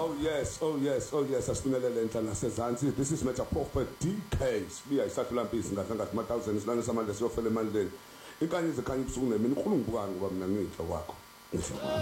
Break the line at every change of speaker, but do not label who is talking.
Oh yes, asifinyelele enhla nasezantsi. This is Major Prophet DK. Sibiya isahlula mpisi ngahlanga 1000 silane samandla siyofela emandleni. Inkanyezi ekhanya ubusuku nemini uNkulunkulu bukani ngoba mina ngitho wakho.